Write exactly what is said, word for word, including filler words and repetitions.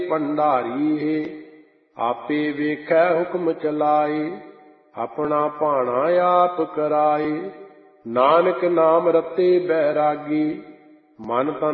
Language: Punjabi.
ਭੰਡਾਰੀ ਹੈ। ਆਪੇ ਵੇਖੈ ਹੁਕਮ ਚਲਾਏ, ਆਪਣਾ ਭਾਣਾ ਆਪ ਕਰਾਏ। ਨਾਨਕ ਨਾਮ ਰਤੇ ਬੈਰਾਗੀ, ਮਨ ਤਨ